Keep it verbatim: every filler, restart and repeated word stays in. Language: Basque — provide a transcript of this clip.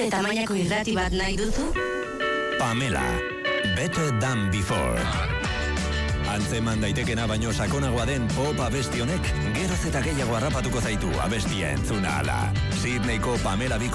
Zure tamainako irrati bat nahi duzu? Pamela, Better Than Before. Antzeman daitekena baino sakonagoa den pop abesti honek, geroz eta gehiago harrapatuko zaitu abestia entzuna ala. Sydneyko Pamela Biko